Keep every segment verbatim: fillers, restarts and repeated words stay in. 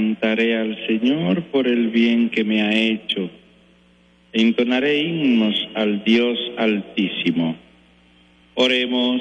Cantaré al Señor por el bien que me ha hecho. Entonaré himnos al Dios Altísimo. Oremos.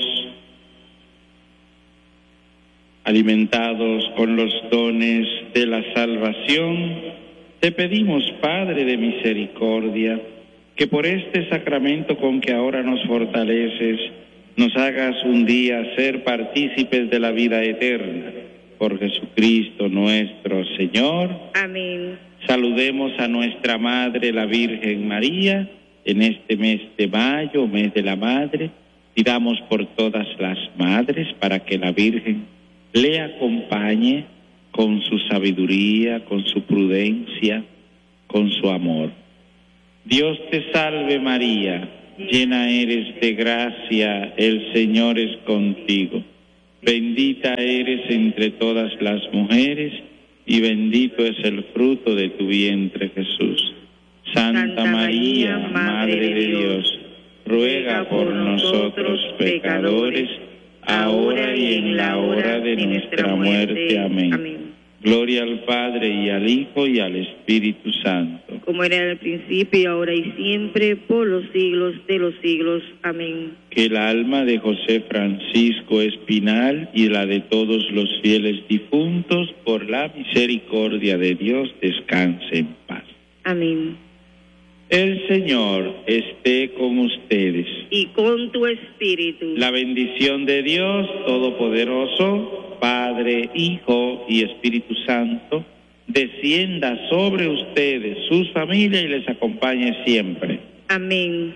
Alimentados con los dones de la salvación, te pedimos, Padre de misericordia, que por este sacramento con que ahora nos fortaleces, nos hagas un día ser partícipes de la vida eterna. Por Jesucristo nuestro Señor. Amén. Saludemos a nuestra Madre, la Virgen María, en este mes de mayo, mes de la Madre. Pidamos por todas las madres para que la Virgen le acompañe con su sabiduría, con su prudencia, con su amor. Dios te salve María, llena eres de gracia, el Señor es contigo. Bendita eres entre todas las mujeres y bendito es el fruto de tu vientre Jesús. Santa, Santa María, Madre de Dios, ruega por nosotros pecadores, ahora y en la hora de nuestra muerte. Amén. Amén. Gloria al Padre, y al Hijo, y al Espíritu Santo. Como era en el principio, ahora y siempre, por los siglos de los siglos. Amén. Que el alma de José Francisco Espinal y la de todos los fieles difuntos, por la misericordia de Dios, descanse en paz. Amén. El Señor esté con ustedes. Y con tu espíritu. La bendición de Dios Todopoderoso, Padre, Hijo y Espíritu Santo, descienda sobre ustedes, sus familias, y les acompañe siempre. Amén.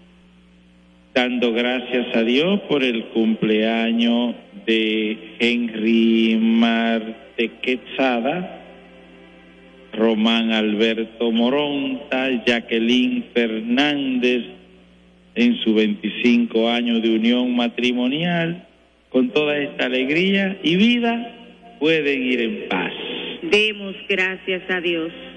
Dando gracias a Dios por el cumpleaños de Henry Marte Quetzada, Román Alberto Moronta, Jacqueline Fernández, en su veinticinco años de unión matrimonial, con toda esta alegría y vida, pueden ir en paz. Demos gracias a Dios.